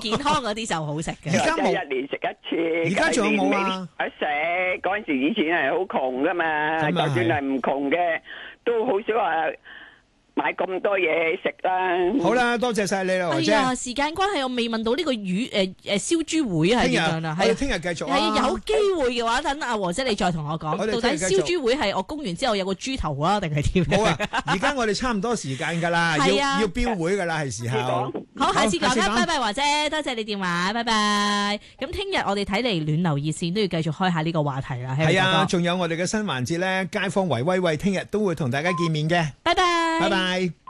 健康嗰啲就好食嘅。 而家冇一年食一次。 而家仲有冇啊？ 食嗰陣時以前係好窮噶嘛，就算係唔窮嘅，都好少話買咁多嘢食啦。 好啦，多謝晒你啦， 係啊，時間關係，我未問到呢個魚燒豬會係點樣啦。 係聽日繼續啊。 係有機會嘅話，等阿和姐你再同我講，到底燒豬會係我供完之後有個豬頭啊，定係點？ 冇啊！而家我哋差唔多時間㗎啦，要標會㗎啦，係時候。 好，下次講啦，拜拜，和姐，多謝你電話，拜拜。咁聽日我哋睇嚟暖流熱線都要繼續開下呢個話題啦。 係啊，仲有我哋嘅新環節咧，街坊圍威喂，聽日都會同大家見面嘅。 拜拜， 拜拜。